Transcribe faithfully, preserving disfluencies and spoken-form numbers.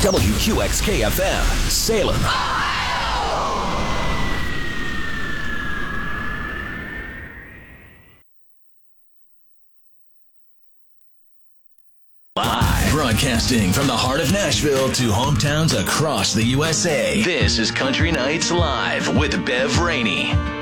W Q X K F M, Salem. Live. Broadcasting from the heart of Nashville to hometowns across the U S A. This is Country Nights Live with Bev Rainey.